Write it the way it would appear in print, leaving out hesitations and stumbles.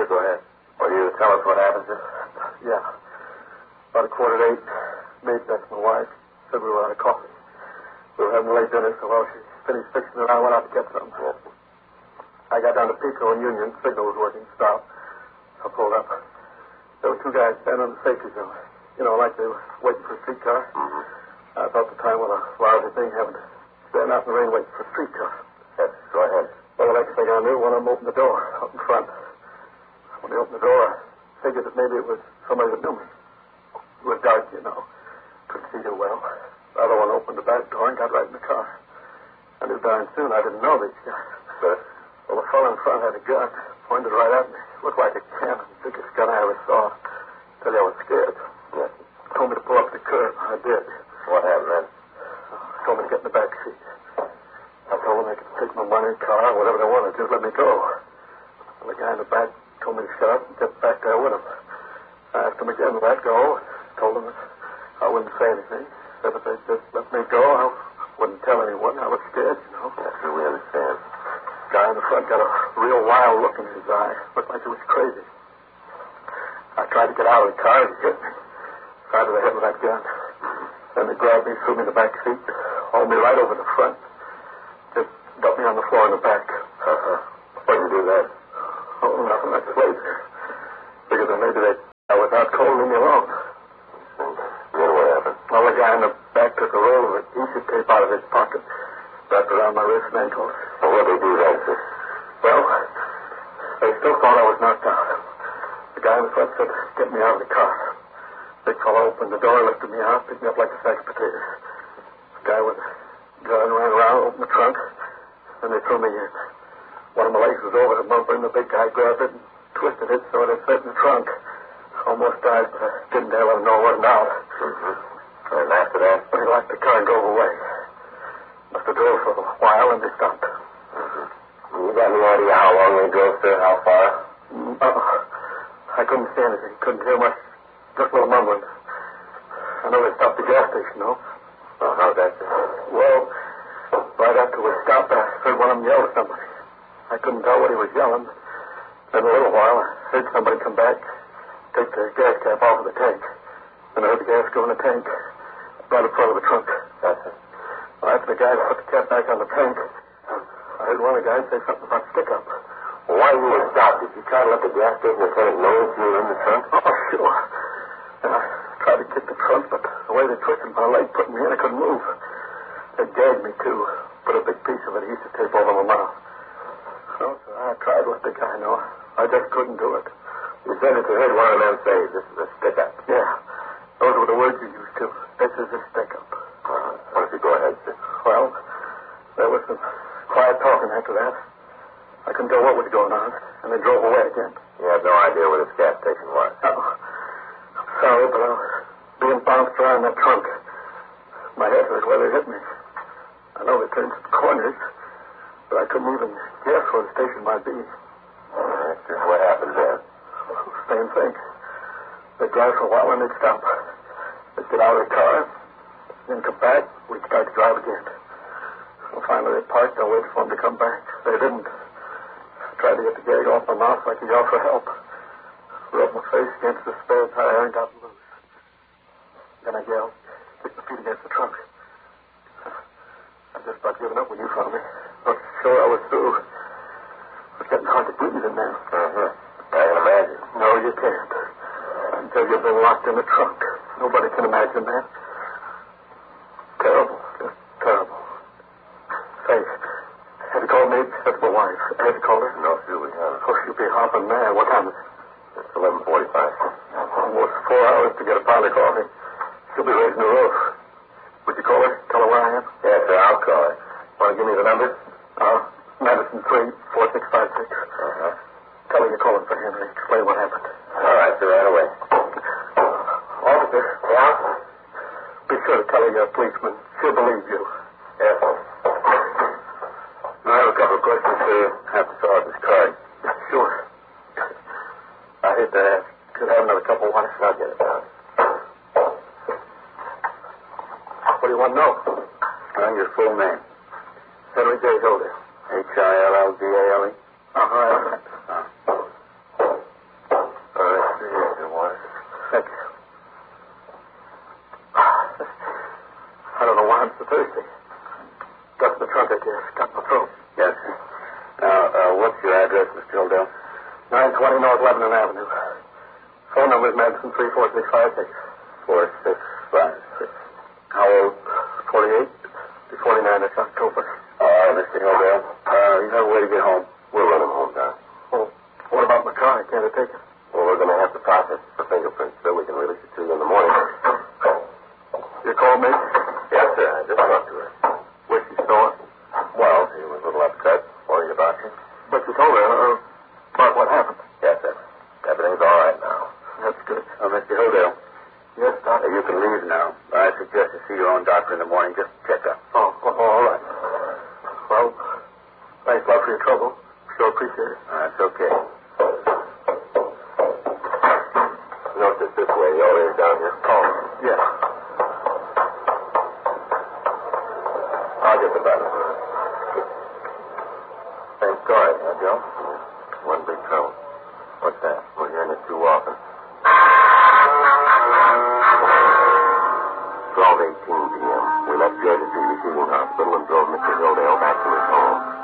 go ahead. Will you tell us what happened, sir? Yeah. About 7:45, maid, that's my wife, said we were out of coffee. We were having late dinner, so while she finished fixing it, I went out to get some. Yes. I got down to Pico and Union. Signal was working. Stop. I pulled up. There were two guys standing in the safety zone. You know, like they were waiting for a streetcar. Mm-hmm. I thought the time was a lousy thing having to stand out in the rain waiting for a streetcar. Yes, go ahead. Well, the next thing I knew, one of them opened the door up in front. When he opened the door, I figured that maybe it was somebody that knew me. It was dark, you know. Couldn't see too well. The other one opened the back door and got right in the car. I knew darn soon I didn't know these guys. Sir? Well, the fellow in front had a gun, pointed right at me. Looked like a cannon. Biggest gun I ever saw. Tell you I was scared. Yes. Told me to pull up the curb. I did. What happened then? Told me to get in the back seat. I told them they could take my money, car, whatever they wanted. Just let me go. And the guy in the back told me to shut up and get back there with him. I asked him again to let go. Told him that I wouldn't say anything. Said if they'd just let me go, I wouldn't tell anyone. I was scared, you know. Yes, sir, we understand. The guy in the front got a real wild look in his eye. Looked like he was crazy. I tried to get out of the car. He hit me. Side of the head with that gun. Then they grabbed me, threw me in the back seat, hauled me right over the front. Just dumped me on the floor in the back. Why did you do that? Oh, nothing. I just laid there. Figured that maybe I was out cold and leave me alone. Then what happened? Well, the guy in the back took a roll of adhesive tape out of his pocket, wrapped around my wrist and ankles. Well, what did they do then, sir? Well, they still thought I was knocked out. The guy in the front said, get me out of the car. Big fellow opened the door, lifted me out, picked me up like a sack of potatoes. The guy with the gun ran around, opened the trunk, and they threw me in. One of my legs was over the bumper, and the big guy grabbed it and twisted it so it fit in the trunk. Almost died, but I didn't dare let him know it wasn't out. Mm-hmm. And after that? He locked the car and drove away. Must have drove for a while, and they stopped. Mm-hmm. You got any idea how long they drove, sir? How far? I couldn't see anything. Couldn't hear much. Just a little mumbling. I know they stopped the gas station, though. Oh, how'd that go? Well, right after we stopped, I heard one of them yell at somebody. I couldn't tell what he was yelling. In a little while, I heard somebody come back, take the gas cap off of the tank. And I heard the gas go in the tank, right in front of the trunk. That's it. Well, after the guy put the cap back on the tank, I heard one of the guys say something about stick-up. Well, why didn't you stop? Did you try to let the gas station attendant know if you were in the trunk? Oh, sure. And I tried to kick the trunk, but the way they twisted my leg put me in, I couldn't move. They gagged me, too. Put a big piece of adhesive tape over my mouth. So I tried to let the guy know. I just couldn't do it. You said that you heard one of them say, this is a stick-up. Yeah. Those were the words you used, too. This is a stick-up. Why don't you go ahead, sir? Well, there was some quiet talking after that. I couldn't tell what was going on, and they drove away again. You had no idea where this gas station was? No. I'm sorry, but I was being bounced around that trunk. My head was where they hit me. I know they turned some corners, but I couldn't even guess where the station might be. All right, sir. What happened then? Same thing. They'd drive for a while and they'd stop. They'd get out of the car, then come back. We'd start to drive again. So finally they parked. I waited for them to come back. They didn't. I tried to get the gag off my mouth like he yelled for help. Rubbed my face against the spare tire and got loose. Then I yelled, kicked my feet against the trunk. I just about given up when you found me. Not sure I was through. It was getting hard to breathe in there. Mm-hmm. I can imagine. No, you can't. Until you've been locked in the trunk. Nobody can imagine that. Terrible. Just terrible. Say, have you called me? That's my wife. Have you called her? No, sir, we haven't. Oh, she'll be hopping mad. What time is it? It's 11:45. Almost 4 hours to get a pot of coffee. She'll be raising the roof. Would you call her? Tell her where I am? Yes, sir, I'll call her. Want to give me the number? Madison 34656. Uh-huh. Tell her you're calling for Henry. Explain what happened. All right, sir, right away. Officer. Yeah? Be sure to tell her you're a policeman. She'll believe you. Yes, sir. I have a couple of questions, sir. Have to fill out this card. Sure. I hate to ask. Could I have another cup of water? I'll get it down. What do you want to know? Your full name. Henry J. Hilder. Hildale. Uh-huh. address, Mr. Hilldale? 920 North Lebanon Avenue. Phone number is Madison 34656. 4656. How old? 48. The 49 is October. All right, Mr. Hilldale. You have a way to get home. We'll run him home, Doc. Well, what about my car? Can't I take it? Well, we're going to have to process it for fingerprints so we can release it to you in the morning. You called me? Yes, sir. I just talked to her. Where's she sore? Well, she was a little upset, worried about you. But you told her about what happened. Yes, sir. Everything's all right now. That's good. Mr. Hilldale. Yes, Doc. You can leave now. I suggest you see your own doctor in the morning. Just check up. Oh, all right. Well, thanks a lot for your trouble. Sure appreciate it. That's okay. Note this way. The elevator's down here. Oh, yes. I'll get the button. Same story, huh, Joe? One big trouble. What's that? We're hearing it too often. 12:18 p.m. We left Georgia Street Receiving Hospital and drove Mr. Hilldale back to his home.